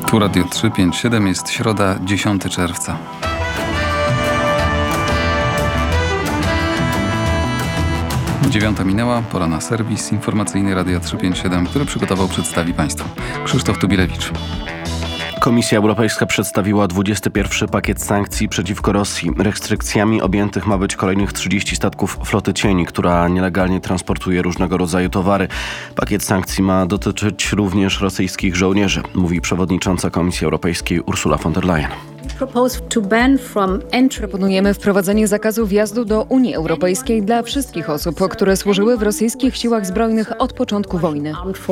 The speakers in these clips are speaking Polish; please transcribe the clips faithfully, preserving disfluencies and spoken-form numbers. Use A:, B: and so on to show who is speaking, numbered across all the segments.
A: Tu Radio trzy pięć siedem, jest środa, dziesiątego czerwca. Dziewiąta minęła, pora na serwis informacyjny Radia trzysta pięćdziesiąt siedem, który przygotował, przedstawi Państwu Krzysztof Tubilewicz.
B: Komisja Europejska przedstawiła dwudziesty pierwszy pakiet sankcji przeciwko Rosji. Restrykcjami objętych ma być kolejnych trzydzieści statków floty cieni, która nielegalnie transportuje różnego rodzaju towary. Pakiet sankcji ma dotyczyć również rosyjskich żołnierzy, mówi przewodnicząca Komisji Europejskiej Ursula von der Leyen.
C: Proponujemy wprowadzenie zakazu wjazdu do Unii Europejskiej dla wszystkich osób, które służyły w rosyjskich siłach zbrojnych od początku wojny.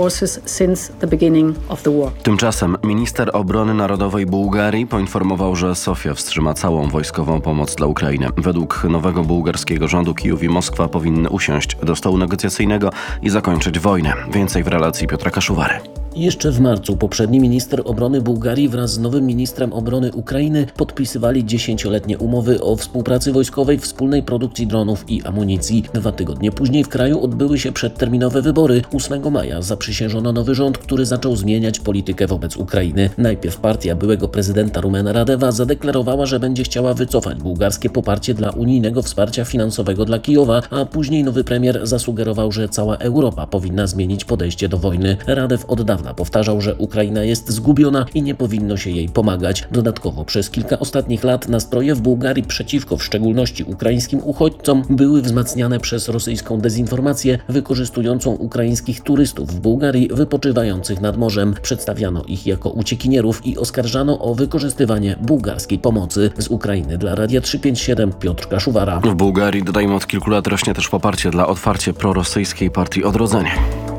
B: Tymczasem minister obrony narodowej Bułgarii poinformował, że Sofia wstrzyma całą wojskową pomoc dla Ukrainy. Według nowego bułgarskiego rządu Kijów i Moskwa powinny usiąść do stołu negocjacyjnego i zakończyć wojnę. Więcej w relacji Piotra Kaszuwary.
D: Jeszcze w marcu poprzedni minister obrony Bułgarii wraz z nowym ministrem obrony Ukrainy podpisywali dziesięcioletnie umowy o współpracy wojskowej, wspólnej produkcji dronów i amunicji. Dwa tygodnie później w kraju odbyły się przedterminowe wybory. ósmego maja zaprzysiężono nowy rząd, który zaczął zmieniać politykę wobec Ukrainy. Najpierw partia byłego prezydenta Rumena Radewa zadeklarowała, że będzie chciała wycofać bułgarskie poparcie dla unijnego wsparcia finansowego dla Kijowa, a później nowy premier zasugerował, że cała Europa powinna zmienić podejście do wojny. Radew od dawna powtarzał, że Ukraina jest zgubiona i nie powinno się jej pomagać. Dodatkowo przez kilka ostatnich lat nastroje w Bułgarii przeciwko w szczególności ukraińskim uchodźcom były wzmacniane przez rosyjską dezinformację wykorzystującą ukraińskich turystów w Bułgarii wypoczywających nad morzem. Przedstawiano ich jako uciekinierów i oskarżano o wykorzystywanie bułgarskiej pomocy. Z Ukrainy dla Radia trzysta pięćdziesiąt siedem Piotr Kaszuwara.
B: W Bułgarii, dodajmy, od kilku lat rośnie też poparcie dla otwarcie prorosyjskiej partii Odrodzenie.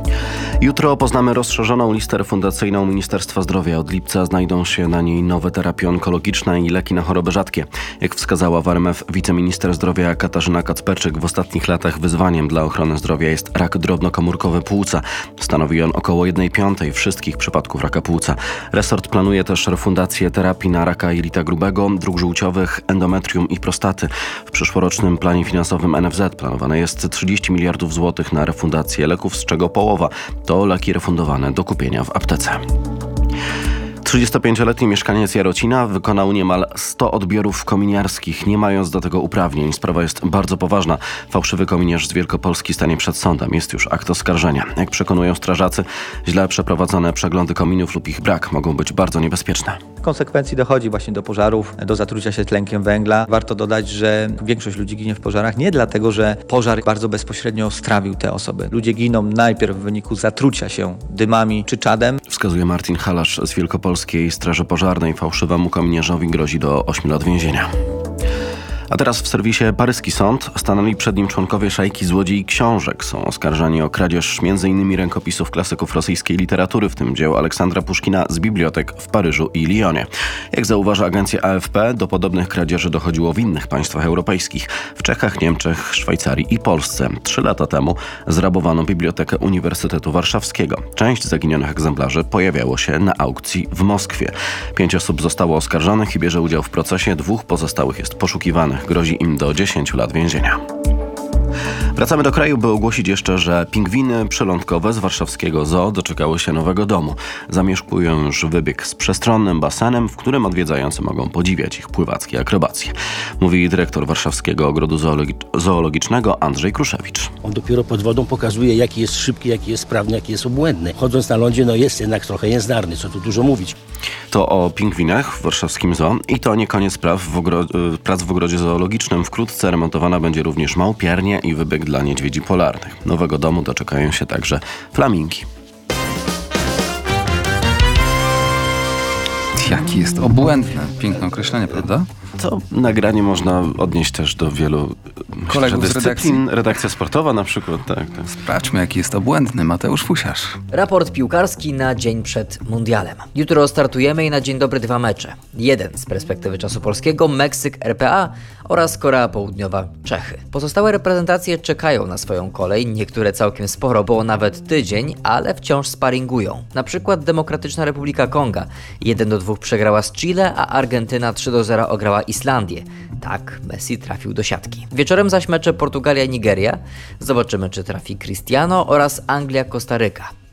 B: Jutro poznamy rozszerzoną listę refundacyjną Ministerstwa Zdrowia. Od lipca znajdą się na niej nowe terapie onkologiczne i leki na choroby rzadkie. Jak wskazała w R M F wiceminister zdrowia Katarzyna Kacperczyk, w ostatnich latach wyzwaniem dla ochrony zdrowia jest rak drobnokomórkowy płuca. Stanowi on około jednej piątej wszystkich przypadków raka płuca. Resort planuje też refundację terapii na raka jelita grubego, dróg żółciowych, endometrium i prostaty. W przyszłorocznym planie finansowym N F Z planowane jest trzydzieści miliardów złotych na refundację leków, z czego połowa to leki refundowane do kupienia w aptece. trzydziestopięcioletni mieszkaniec Jarocina wykonał niemal sto odbiorów kominiarskich, nie mając do tego uprawnień. Sprawa jest bardzo poważna. Fałszywy kominiarz z Wielkopolski stanie przed sądem. Jest już akt oskarżenia. Jak przekonują strażacy, źle przeprowadzone przeglądy kominów lub ich brak mogą być bardzo niebezpieczne.
E: W konsekwencji dochodzi właśnie do pożarów, do zatrucia się tlenkiem węgla. Warto dodać, że większość ludzi ginie w pożarach nie dlatego, że pożar bardzo bezpośrednio strawił te osoby. Ludzie giną najpierw w wyniku zatrucia się dymami czy czadem.
B: Wskazuje Martin Halasz z Wielkopolskiej Straży Pożarnej. Fałszywemu kominiarzowi grozi do ośmiu lat więzienia. A teraz w serwisie Paryski Sąd. Stanęli przed nim członkowie szajki złodziei książek. Są oskarżani o kradzież między innymi rękopisów klasyków rosyjskiej literatury, w tym dzieł Aleksandra Puszkina z bibliotek w Paryżu i Lyonie. Jak zauważa agencja A F P, do podobnych kradzieży dochodziło w innych państwach europejskich. W Czechach, Niemczech, Szwajcarii i Polsce. Trzy lata temu zrabowano Bibliotekę Uniwersytetu Warszawskiego. Część zaginionych egzemplarzy pojawiało się na aukcji w Moskwie. Pięć osób zostało oskarżonych i bierze udział w procesie. Dwóch pozostałych jest poszukiwanych. Grozi im do dziesięciu lat więzienia. Wracamy do kraju, by ogłosić jeszcze, że pingwiny przylądkowe z warszawskiego zoo doczekały się nowego domu. Zamieszkują już wybieg z przestronnym basenem, w którym odwiedzający mogą podziwiać ich pływackie akrobacje. Mówi dyrektor Warszawskiego Ogrodu Zoologi- Zoologicznego Andrzej Kruszewicz.
F: On dopiero pod wodą pokazuje, jaki jest szybki, jaki jest sprawny, jaki jest obłędny. Chodząc na lądzie, no jest jednak trochę niezdarny, co tu dużo mówić.
B: To o pingwinach w warszawskim zoo i to nie koniec praw w ogro- prac w ogrodzie zoologicznym. Wkrótce remontowana będzie również małpiarnia i wybieg dla niedźwiedzi polarnych. Nowego domu doczekają się także flamingi.
A: Jaki jest obłędny. Piękne określenie, prawda?
B: To nagranie można odnieść też do wielu
A: kolegów
B: myślę,
A: z redakcji.
B: Redakcja sportowa na przykład. Tak, tak.
A: Sprawdźmy, jaki jest obłędny Mateusz Fusiarz.
G: Raport piłkarski na dzień przed mundialem. Jutro startujemy i na dzień dobry dwa mecze. Jeden z perspektywy czasu polskiego, Meksyk R P A oraz Korea Południowa, Czechy. Pozostałe reprezentacje czekają na swoją kolej, niektóre całkiem sporo, bo nawet tydzień, ale wciąż sparingują. Na przykład Demokratyczna Republika Konga jeden do dwóch przegrała z Chile, a Argentyna trzy do zera ograła Islandię. Tak, Messi trafił do siatki. Wieczorem zaś mecze Portugalia-Nigeria. Zobaczymy, czy trafi Cristiano oraz Anglia-Kostaryka.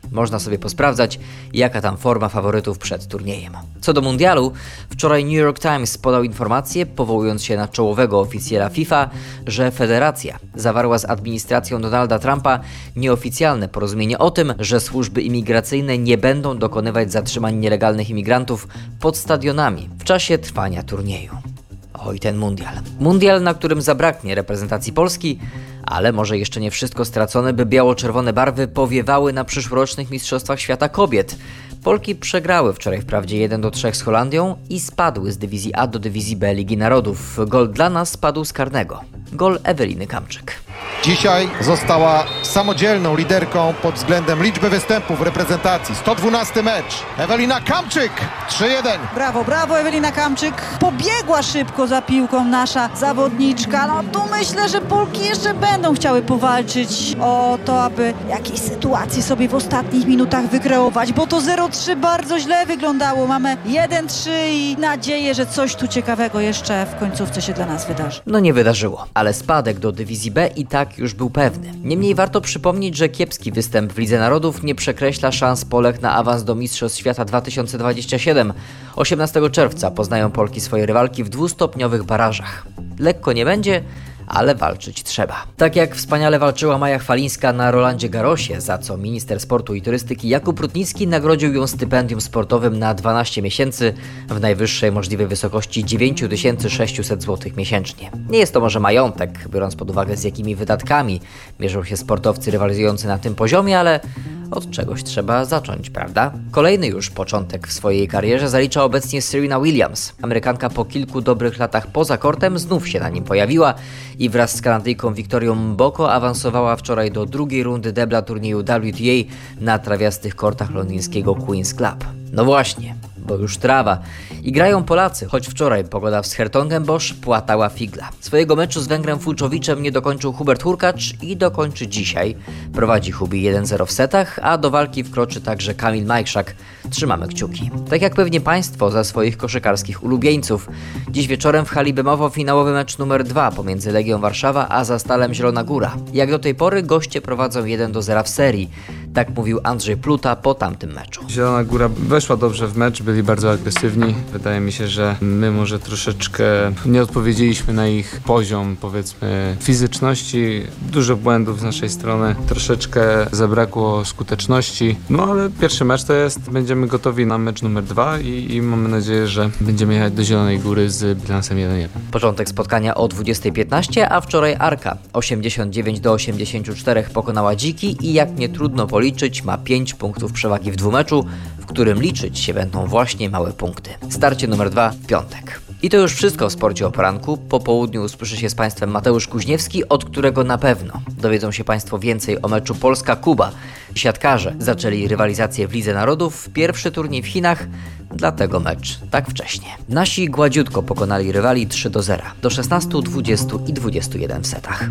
G: Można sobie posprawdzać, jaka tam forma faworytów przed turniejem. Co do mundialu, wczoraj New York Times podał informację, powołując się na czołowego oficjela FIFA, że federacja zawarła z administracją Donalda Trumpa nieoficjalne porozumienie o tym, że służby imigracyjne nie będą dokonywać zatrzymań nielegalnych imigrantów pod stadionami w czasie trwania turnieju. Oj, ten mundial. Mundial, na którym zabraknie reprezentacji Polski, ale może jeszcze nie wszystko stracone, by biało-czerwone barwy powiewały na przyszłorocznych Mistrzostwach Świata Kobiet. Polki przegrały wczoraj wprawdzie jeden do trzech z Holandią i spadły z dywizji A do dywizji B Ligi Narodów. Gol dla nas spadł z karnego. Gol Eweliny Kamczyk.
H: Dzisiaj została samodzielną liderką pod względem liczby występów w reprezentacji. sto dwunasty mecz. Ewelina Kamczyk. trzy jeden.
I: Brawo, brawo Ewelina Kamczyk. Pobiegła szybko za piłką nasza zawodniczka. No tu myślę, że Polki jeszcze będą chciały powalczyć o to, aby jakieś sytuacje sobie w ostatnich minutach wykreować, bo to zero trzy bardzo źle wyglądało. Mamy jeden trzy i nadzieję, że coś tu ciekawego jeszcze w końcówce się dla nas wydarzy.
G: No nie wydarzyło, ale spadek do dywizji B i tak już był pewny. Niemniej warto przypomnieć, że kiepski występ w Lidze Narodów nie przekreśla szans Polek na awans do Mistrzostw Świata dwa tysiące dwudziestego siódmego. osiemnastego czerwca poznają Polki swoje rywalki w dwustopniowych barażach. Lekko nie będzie, ale walczyć trzeba. Tak jak wspaniale walczyła Maja Chwalińska na Rolandzie Garrosie, za co minister sportu i turystyki Jakub Rutnicki nagrodził ją stypendium sportowym na dwanaście miesięcy w najwyższej możliwej wysokości dziewięć tysięcy sześćset złotych miesięcznie. Nie jest to może majątek, biorąc pod uwagę z jakimi wydatkami mierzą się sportowcy rywalizujący na tym poziomie, ale od czegoś trzeba zacząć, prawda? Kolejny już początek w swojej karierze zalicza obecnie Serena Williams. Amerykanka po kilku dobrych latach poza kortem znów się na nim pojawiła i wraz z Kanadyjką Victorią Mboko awansowała wczoraj do drugiej rundy debla turnieju W T A na trawiastych kortach londyńskiego Queen's Club. No właśnie, bo już trawa. I grają Polacy, choć wczoraj pogoda w Schertongenbosch płatała figla. Swojego meczu z Węgrem Fulczowiczem nie dokończył Hubert Hurkacz i dokończy dzisiaj. Prowadzi Hubi jeden zero w setach, a do walki wkroczy także Kamil Majchrzak. Trzymamy kciuki. Tak jak pewnie Państwo za swoich koszykarskich ulubieńców. Dziś wieczorem w hali Bemowo finałowy mecz numer dwa pomiędzy Legią Warszawa a Zastalem Zielona Góra. Jak do tej pory goście prowadzą jeden do zera w serii. Tak mówił Andrzej Pluta po tamtym meczu.
J: Zielona Góra weszła dobrze w mecz, byli bardzo agresywni. Wydaje mi się, że my może troszeczkę nie odpowiedzieliśmy na ich poziom, powiedzmy, fizyczności. Dużo błędów z naszej strony, troszeczkę zabrakło skuteczności. No ale pierwszy mecz to jest, będziemy gotowi na mecz numer dwa i, i mamy nadzieję, że będziemy jechać do Zielonej Góry z bilansem jeden jeden.
G: Początek spotkania o dwudziestej piętnaście, a wczoraj Arka osiemdziesiąt dziewięć do osiemdziesięciu czterech pokonała Dziki i jak nie trudno policzyć, ma pięć punktów przewagi w dwumeczu, w którym liczyć się będą właśnie małe punkty. Starcie numer dwa w piątek. I to już wszystko w Sporcie o poranku. Po południu usłyszy się z Państwem Mateusz Kuźniewski, od którego na pewno dowiedzą się Państwo więcej o meczu Polska-Kuba. Siatkarze zaczęli rywalizację w Lidze Narodów, pierwszy turniej w Chinach, dlatego mecz tak wcześnie. Nasi gładziutko pokonali rywali trzy do zera, do szesnastu, dwudziestu i dwudziestu jeden w setach.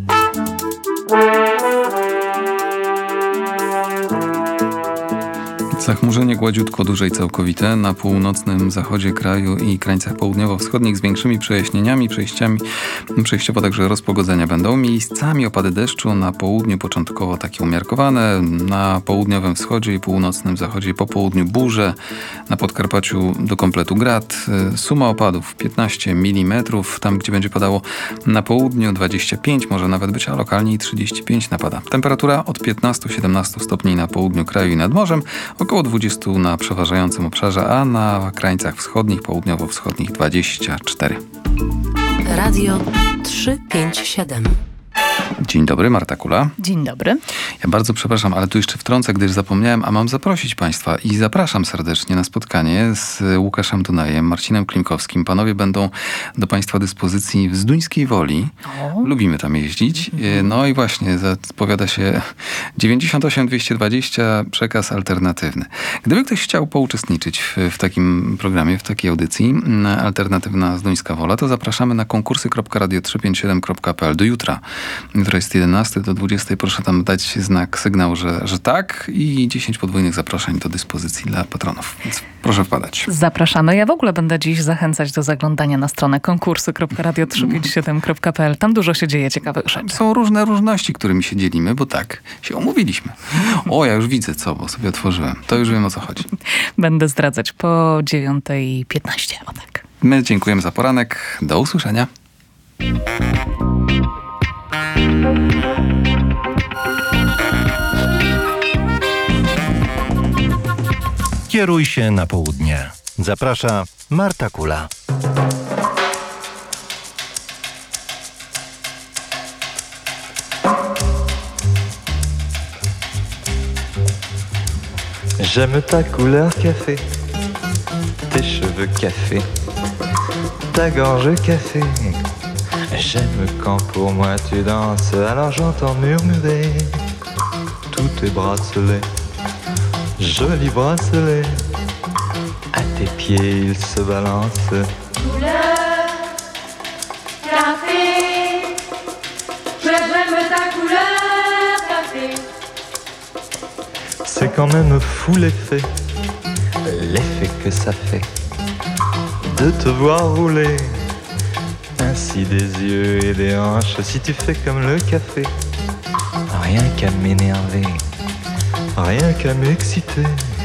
A: Zachmurzenie gładziutko, dłużej całkowite na północnym zachodzie kraju i krańcach południowo-wschodnich z większymi przejaśnieniami, przejściami, przejściowo także rozpogodzenia będą. Miejscami opady deszczu, na południu początkowo takie umiarkowane, na południowym wschodzie i północnym zachodzie po południu burze, na Podkarpaciu do kompletu grad. Suma opadów piętnaście milimetrów, tam gdzie będzie padało na południu dwadzieścia pięć, może nawet być, a lokalnie i trzydzieści pięć napada. Temperatura od piętnastu do siedemnastu stopni na południu kraju i nad morzem, około dwudziestu na przeważającym obszarze, a na krańcach wschodnich, południowo-wschodnich dwadzieścia cztery.
K: Radio trzysta pięćdziesiąt siedem.
A: Dzień dobry, Marta Kula.
L: Dzień dobry.
A: Ja bardzo przepraszam, ale tu jeszcze wtrącę, gdyż zapomniałem, a mam zaprosić Państwa i zapraszam serdecznie na spotkanie z Łukaszem Dunajem, Marcinem Klimkowskim. Panowie będą do Państwa dyspozycji w Zduńskiej Woli. O. Lubimy tam jeździć. No i właśnie, zapowiada się dziewięćdziesiąt osiem dwieście dwadzieścia, przekaz alternatywny. Gdyby ktoś chciał pouczestniczyć w, w takim programie, w takiej audycji, Alternatywna Zduńska Wola, to zapraszamy na konkursy kropka radio trzysta pięćdziesiąt siedem kropka p l do jutra. Jutro Jutro jest jedenasty do dwudziestej. Proszę tam dać znak, sygnał, że, że tak i dziesięć podwójnych zaproszeń do dyspozycji dla patronów. Więc proszę wpadać.
L: Zapraszamy. Ja w ogóle będę dziś zachęcać do zaglądania na stronę konkursy kropka radio trzysta pięćdziesiąt siedem kropka p l. Tam dużo się dzieje ciekawych rzeczy.
A: Są różne różności, którymi się dzielimy, bo tak, się umówiliśmy. O, ja już widzę co, bo sobie otworzyłem. To już wiem, o co chodzi.
L: Będę zdradzać po dziewiątej piętnaście. O tak.
A: My dziękujemy za poranek. Do usłyszenia.
M: Kieruj się na południe. Zaprasza Marta Kula.
N: J'aime ta couleur café, tes cheveux café, ta gorge café. J'aime quand pour moi tu danses, alors j'entends murmurer tous tes bracelets, jolis bracelets. À tes pieds ils se balancent.
O: Couleur café, j'aime ta couleur café.
N: C'est quand même fou l'effet, l'effet que ça fait de te voir rouler ainsi des yeux et des hanches. Si tu fais comme le café, rien qu'à m'énerver, rien qu'à m'exciter.